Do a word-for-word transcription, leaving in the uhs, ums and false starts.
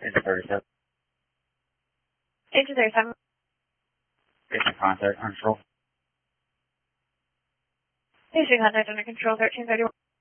Agent thirty-seven. Agent thirty-seven. Agent contact under control. Agent contact under control thirteen thirty-one.